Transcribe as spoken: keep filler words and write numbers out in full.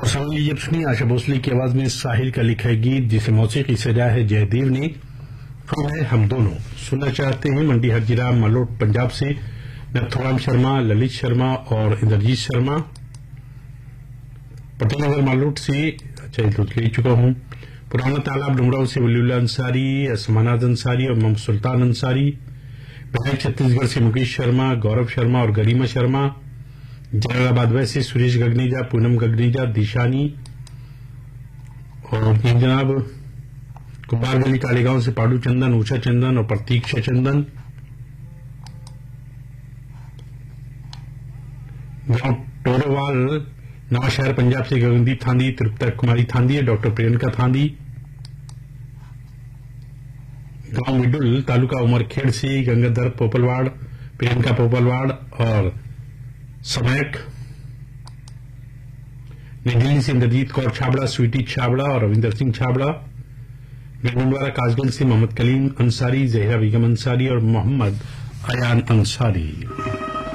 और सामने लीजिए सुनिए आशा भोसले की आवाज में साहिल का लिखा है गीत जिसे मौसीकी सजा है जयदेव ने। हम है हम दोनों सुनना चाहते हैं मंडी हरजिरा मलोट पंजाब से नथुराम शर्मा, ललित शर्मा और इंद्रजीत शर्मा। पटेलनगर मालोट से अच्छा तो ले चुका हूं। पुराना तालाब डुमराव से वलीउल्लाह अंसारी, असमानाद अंसारी और मोहम्मद सुल्तान अंसारी। विधायक छत्तीसगढ़ से मुकेश शर्मा, गौरव शर्मा और गरिमा शर्मा। जलालाबाद वैसे से सुरेश गगनीजा, पूनम गगनीजा, दिशानी और जनाब कुमारगली कालीगांव से पाडू चंदन, ऊषा चंदन और प्रतीक्षा चंदन। गांव टोरेवाल नवा शहर पंजाब से गगनदीप थांदी, तृप्ता कुमारी थांदी, डॉक्टर प्रियंका थांदी। गांव मिडुल तालुका उमरखेड़ से गंगाधर पोपलवाड़, प्रियंका पोपलवाड़ और समैक। नई दिल्ली से इंद्रजीत कौर छाबड़ा, स्वीटी छाबड़ा और रविंदर सिंह छाबड़ा। गंडवारा कासगंज से मोहम्मद कलीम अंसारी, जहरा बेगम अंसारी और मोहम्मद अयान अंसारी।